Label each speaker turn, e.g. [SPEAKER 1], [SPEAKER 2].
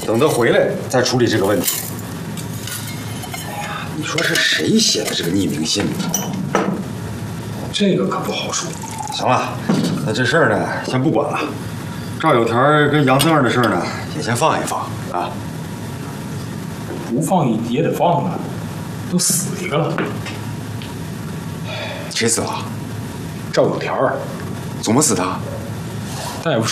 [SPEAKER 1] 等他回来再处理这个问题。哎呀，你说是谁写的这个匿名信呢？
[SPEAKER 2] 这个可不好说。
[SPEAKER 1] 行了，那这事儿呢，先不管了。赵有田跟杨增儿的事儿呢，也先放一放啊。
[SPEAKER 2] 不放也得放啊，都死一个了。
[SPEAKER 1] 谁死了？
[SPEAKER 2] 赵有田儿，
[SPEAKER 1] 怎么死的？
[SPEAKER 2] 大夫